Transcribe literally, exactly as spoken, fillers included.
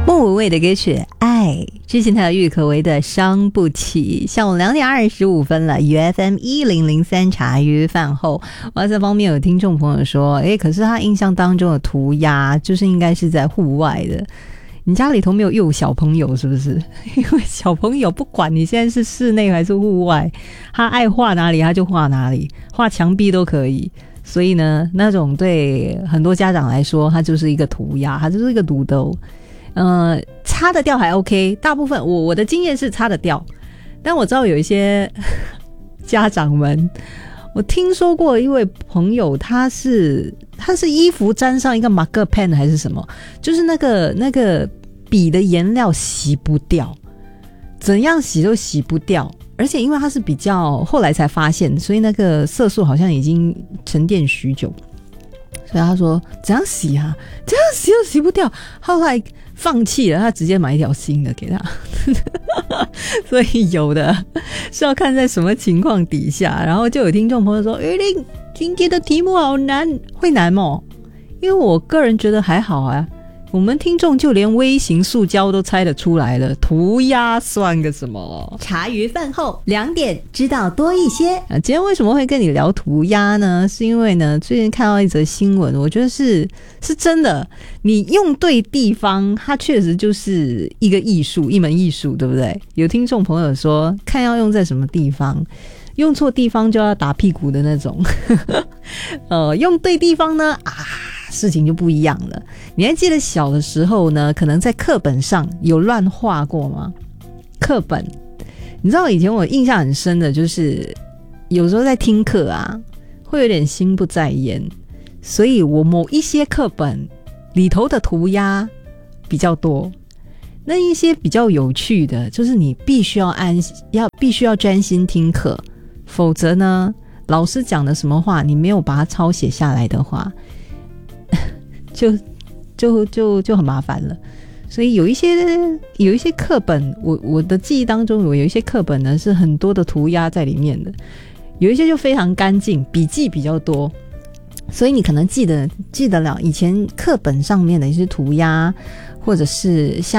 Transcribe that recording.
莫文蔚的歌曲《爱》，之前还有郁可唯的《伤不起》。下午两点二十五分了 ，U F M 一零零三茶余饭后。哇，这方面有听众朋友说，哎，可是他印象当中的涂鸦就是应该是在户外的。你家里头没有幼小朋友是不是？因为小朋友不管你现在是室内还是户外，他爱画哪里他就画哪里，画墙壁都可以。所以呢，那种对很多家长来说，它就是一个涂鸦，它就是一个肚兜。呃，擦得掉还 OK， 大部分我我的经验是擦得掉，但我知道有一些家长们，我听说过一位朋友，他是他是衣服沾上一个 marker pen 还是什么，就是那个那个笔的颜料洗不掉，怎样洗都洗不掉，而且因为它是比较后来才发现，所以那个色素好像已经沉淀许久。所以他说怎样洗啊，这样洗都洗不掉，后来放弃了，他直接买一条新的给他所以有的是要看在什么情况底下。然后就有听众朋友说，诶，你今天的题目好难，会难吗？因为我个人觉得还好啊，我们听众就连微型塑胶都猜得出来了，涂鸦算个什么？ 茶余饭后两点知道多一些。 啊，今天为什么会跟你聊涂鸦呢？是因为呢，最近看到一则新闻，我觉得是是真的，你用对地方，它确实就是一个艺术，一门艺术，对不对？有听众朋友说，看要用在什么地方，用错地方就要打屁股的那种，呃，用对地方呢，啊。事情就不一样了。你还记得小的时候呢，可能在课本上有乱画过吗？课本，你知道以前我印象很深的就是有时候在听课啊，会有点心不在焉，所以我某一些课本里头的涂鸦比较多，那一些比较有趣的，就是你必须要安要必须要专心听课，否则呢，老师讲的什么话，你没有把它抄写下来的话。就就就就很麻烦了，所以有一些有一些课本，我我的记忆当中，我有一些课本呢是很多的涂鸦在里面的，有一些就非常干净，笔记比较多，所以你可能记得记得了以前课本上面的一些涂鸦，或者是像